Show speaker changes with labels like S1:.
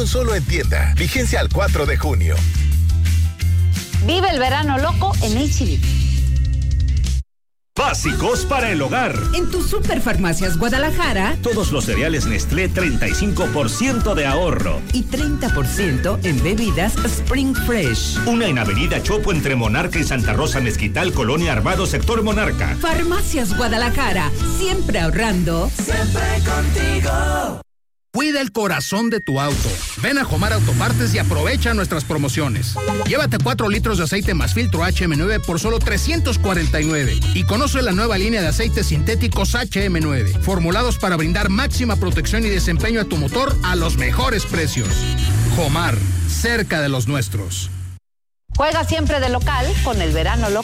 S1: Promoción solo en tienda. Vigencia al 4 de junio.
S2: Vive el verano loco en H-E-B.
S3: Básicos para el hogar.
S4: En tu Superfarmacias Guadalajara,
S3: Todos los cereales Nestlé 35% de ahorro.
S4: y 30% en bebidas Spring Fresh.
S3: Una en Avenida Chopo entre Monarca y Santa Rosa Mezquital, Colonia Arvado, sector Monarca.
S4: Farmacias Guadalajara, siempre ahorrando.
S5: Siempre contigo.
S6: Cuida el corazón de tu auto. Ven a Jomar Autopartes y aprovecha nuestras promociones. Llévate 4 litros de aceite más filtro HM9 por solo $349. Y conoce la nueva línea de aceites sintéticos HM9, formulados para brindar máxima protección y desempeño a tu motor a los mejores precios. Jomar, cerca de los nuestros.
S2: Juega siempre de local con el verano loco.